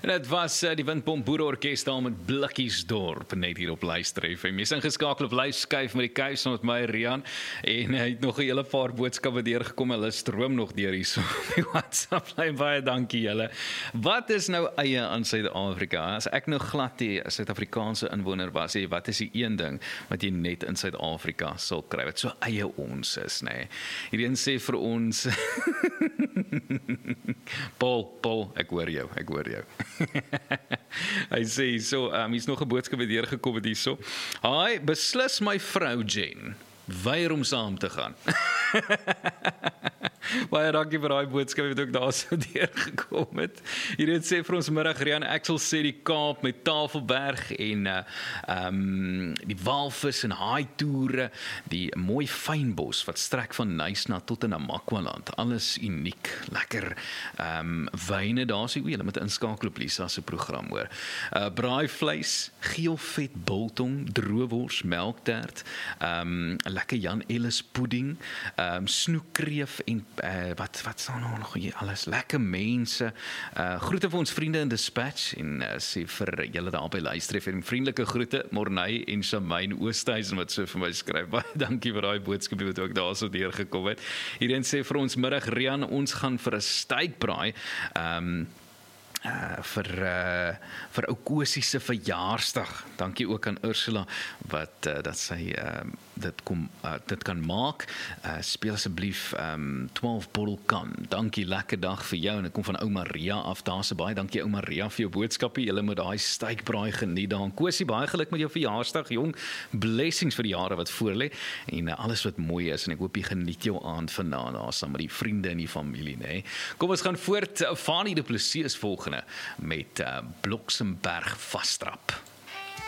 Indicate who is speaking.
Speaker 1: En dit was die Windpomp Boereorkes daar met Blikkiesdorp, net hier op Luister FM. Jy is ingeskakel op Luiskuif met die kuis saam met my Rian, en hy het nog 'n hele paar boodskappe deurgekom, hulle stroom nog deur hier so op die WhatsApp lyn. Baie dankie julle. Wat is nou eie aan Suid-Afrika? As ek nou glad die Suid-Afrikaanse inwoner was, wat is die een ding wat jy net in Suid-Afrika sal kry, wat so eie ons is, nê? Hierdie sê vir ons Paul, ek hoor jou. Hy sê so, hier's nog 'n boodskap wat deurgekom het hierso. Hi, beslis my vrou Jen weier om saam te gaan. Baie dankie vir daai boodskap wat ook daar so deurgekom het. Hier het sê vir ons middag Rian, ek sal sê die Kaap met Tafelberg en die Walvis en haai toere, die mooi fynbos wat strek van Nysna tot in Namakwaland. Alles uniek, lekker wyne daar sê, julle moet inskakel op Lisa se program hoor. Braaivleis, geelvet biltong, droewors, melktert, lekker Jan Ellis pudding, snoekkreef en wat staan nou nog hier alles, lekker mense, groete vir ons vriende in Dispatch, en sê vir julle daar by Luister FM, vriendelike groete, Morney en Shamaine Oosthuizen wat so vir my skryf, baie dankie vir daai boodskap wat ook daar so deurgekom het. Hierin sê vir ons middag Rian, ons gaan vir 'n steikbraai, vir ou Kosie se verjaarsdag. Dankie ook aan Ursula wat dat sy dit kan maak. Speel asseblief 12 bottel kan. Dankie, lekker dag vir jou, en ek kom van ou Maria af. Daar's baie dankie ou Maria vir jou boodskapie. Julle moet daai steikbraai geniet daar. Kosie, baie geluk met jou verjaarsdag, jong. Blessings vir die jare wat voorlê en alles wat mooi is, en ek hoop jy geniet jou aand vanaand daar saam met die vriende en die familie, nê. Kom ons gaan voort. Fanie Du Plessis is volgende met Bloksemberg Vastrap.